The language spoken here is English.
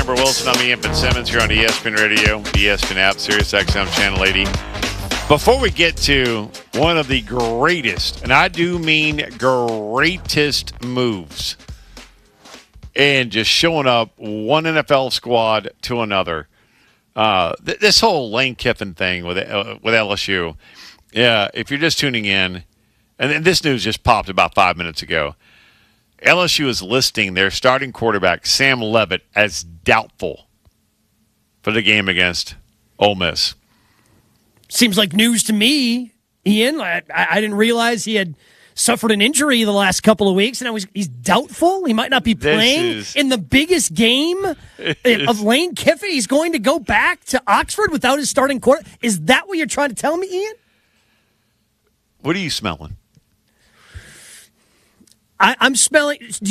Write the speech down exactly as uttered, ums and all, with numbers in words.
Amber Wilson, I'm Ian Fitzsimmons here on E S P N Radio, E S P N app, Sirius X M Channel eighty. Before we get to one of the greatest, and I do mean greatest moves, and just showing up one N F L squad to another, uh, th- this whole Lane Kiffin thing with uh, with L S U, yeah, if you're just tuning in, and this news just popped about five minutes ago, L S U is listing their starting quarterback, Sam Levitt, as doubtful for the game against Ole Miss. Seems like news to me, Ian. I, I didn't realize he had suffered an injury the last couple of weeks, and now he's, he's doubtful. He might not be playing is, in the biggest game of Lane Kiffin. He's going to go back to Oxford without his starting quarterback. Is that what you're trying to tell me, Ian? What are you smelling? I, I'm smelling.